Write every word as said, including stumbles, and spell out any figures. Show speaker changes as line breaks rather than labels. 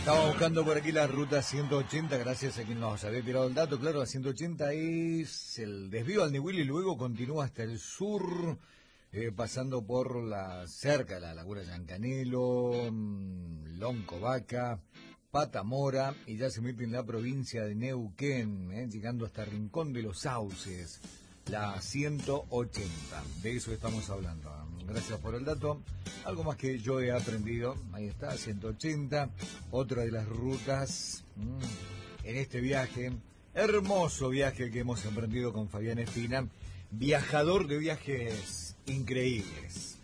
Estaba buscando por aquí la ruta ciento ochenta, gracias a quien nos había tirado el dato. Claro, la ciento ochenta es el desvío al Niwil y luego continúa hasta el sur, eh, pasando por la cerca de la Laguna Yancanelo, mmm, Loncovaca, Patamora, y ya se mete en la provincia de Neuquén, eh, llegando hasta Rincón de los Sauces. La ciento ochenta, de eso estamos hablando. Gracias por el dato. Algo más que yo he aprendido, ahí está, ciento ochenta, otra de las rutas mmm, en este viaje, hermoso viaje que hemos emprendido con Fabián Espina, viajador de viajes increíbles.